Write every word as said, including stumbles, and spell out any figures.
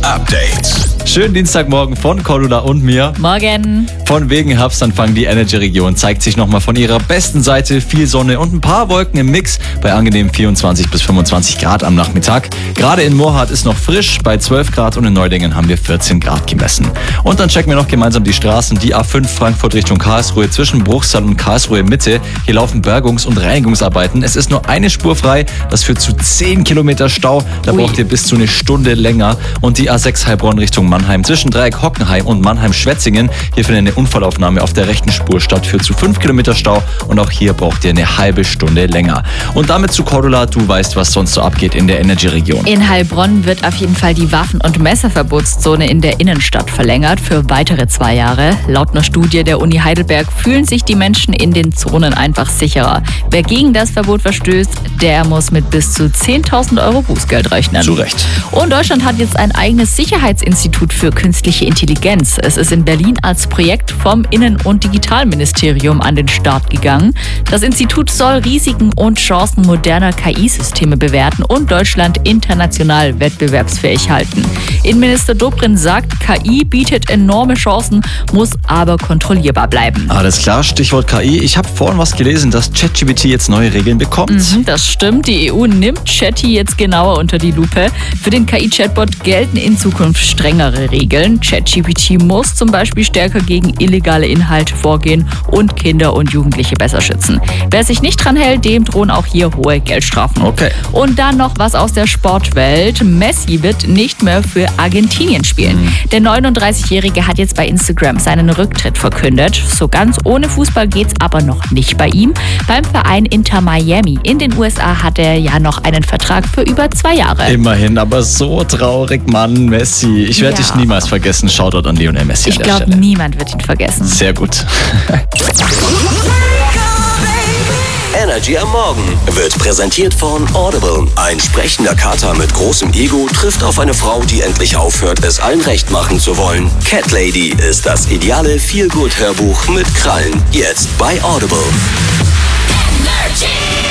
Update. Schönen Dienstagmorgen von Cordula und mir. Morgen. Von wegen Herbstanfang, die Energy-Region zeigt sich nochmal von ihrer besten Seite. Viel Sonne und ein paar Wolken im Mix bei angenehmen vierundzwanzig bis fünfundzwanzig Grad am Nachmittag. Gerade in Moorhardt ist noch frisch, bei zwölf Grad und in Neudingen haben wir vierzehn Grad gemessen. Und dann checken wir noch gemeinsam die Straßen. Die A fünf Frankfurt Richtung Karlsruhe zwischen Bruchsal und Karlsruhe Mitte. Hier laufen Bergungs- und Reinigungsarbeiten. Es ist nur eine Spur frei, das führt zu zehn Kilometer Stau. Da Ui. braucht ihr bis zu eine Stunde länger. Und die A sechs Heilbronn Richtung Mannheim zwischen Dreieck Hockenheim und Mannheim-Schwetzingen. Hier findet eine Unfallaufnahme auf der rechten Spur statt, führt zu fünf Kilometer Stau und auch hier braucht ihr eine halbe Stunde länger. Und damit zu Cordula, du weißt, was sonst so abgeht in der Energy-Region. In Heilbronn wird auf jeden Fall die Waffen- und Messerverbotszone in der Innenstadt verlängert für weitere zwei Jahre. Laut einer Studie der Uni Heidelberg fühlen sich die Menschen in den Zonen einfach sicherer. Wer gegen das Verbot verstößt, der muss mit bis zu zehntausend Euro Bußgeld rechnen. Zu Recht. Und Deutschland hat jetzt ein eigenes Sicherheitsinstitut für künstliche Intelligenz. Es ist in Berlin als Projekt vom Innen- und Digitalministerium an den Start gegangen. Das Institut soll Risiken und Chancen moderner K I-Systeme bewerten und Deutschland international wettbewerbsfähig halten. Innenminister Dobrindt sagt, K I bietet enorme Chancen, muss aber kontrollierbar bleiben. Alles klar, Stichwort K I. Ich habe vorhin was gelesen, dass ChatGPT jetzt neue Regeln bekommt. Mhm, das stimmt. Die E U nimmt Chatty jetzt genauer unter die Lupe. Für den K I-Chatbot gelten in Zukunft strengere Regeln. ChatGPT muss zum Beispiel stärker gegen illegale Inhalte vorgehen und Kinder und Jugendliche besser schützen. Wer sich nicht dran hält, dem drohen auch hier hohe Geldstrafen. Okay. Und dann noch was aus der Sportwelt. Messi wird nicht mehr für Argentinien spielen. Mhm. Der neununddreißigjährige hat jetzt bei Instagram seinen Rücktritt verkündet. So ganz ohne Fußball geht's aber noch nicht bei ihm. Beim Verein Inter Miami in den U S A hat er ja noch einen Vertrag für über zwei Jahre. Immerhin, aber so traurig, Mann, Messi. Ich werde Ja. dich niemals vergessen. Shoutout an Lionel Messi Ich an der glaube, Stelle. niemand wird ihn vergessen. Sehr gut. Energy am Morgen wird präsentiert von Audible. Ein sprechender Kater mit großem Ego trifft auf eine Frau, die endlich aufhört, es allen recht machen zu wollen. Cat Lady ist das ideale Feel-Good-Hörbuch mit Krallen. Jetzt bei Audible. Energy.